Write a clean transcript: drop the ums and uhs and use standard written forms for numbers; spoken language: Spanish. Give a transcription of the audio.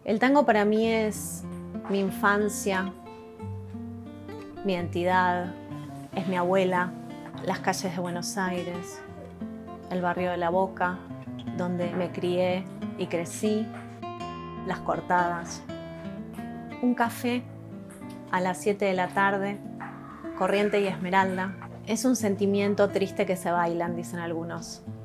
El tango para mí es mi infancia, mi identidad, es mi abuela, las calles de Buenos Aires, el barrio de La Boca, donde me crié y crecí, las cortadas, un café a las 7 de la tarde, Corriente y Esmeralda. Es un sentimiento triste que se bailan, dicen algunos.